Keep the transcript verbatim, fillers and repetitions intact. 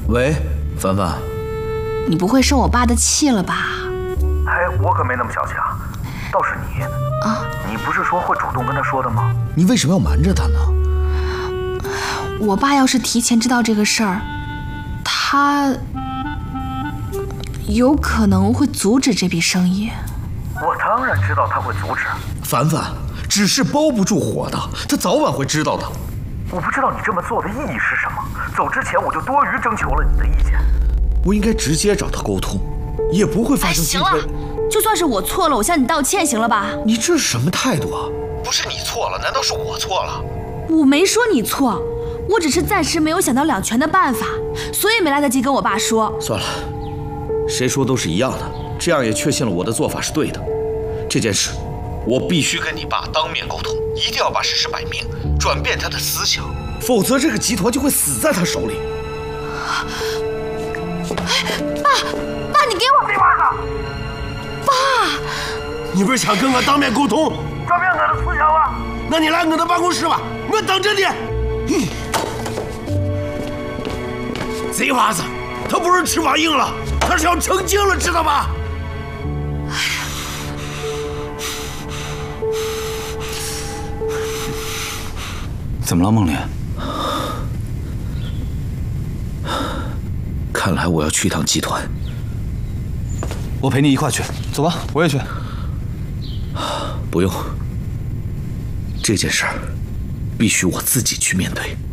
喂，凡凡， 你不会生我爸的气了吧？ 哎，我可没那么小气啊，倒是你啊，你不是说会主动跟他说的吗？ 你为什么要瞒着他呢？ 我爸要是提前知道这个事儿，他有可能会阻止这笔生意。 我当然知道他会阻止。 凡凡，纸是包不住火的，他早晚会知道的。 我不知道你这么做的意义是什么。走之前我就多余征求了你的意见。 我应该直接找他沟通，也不会发生今天。 哎，行了，就算是我错了，我向你道歉，行了吧？ 你这是什么态度啊？不是你错了，难道是我错了？ 我没说你错，我只是暂时没有想到两全的办法，所以没来得及跟我爸说。 算了，谁说都是一样的，这样也确信了我的做法是对的。这件事，我必须跟你爸当面沟通，一定要把事实摆明，转变他的思想，否则这个集团就会死在他手里。 爸，爸，你给我闭娃子！ 爸， 你不是想跟我当面沟通， 转变我的思想了？ 那你来我的办公室吧，我等着你。嗯，贼娃子，他不是翅膀硬了，他是要成精了，知道吧？ 怎么了，梦莲？看来我要去一趟集团。 我陪你一块去，走吧，我也去。 不用，这件事儿必须我自己去面对。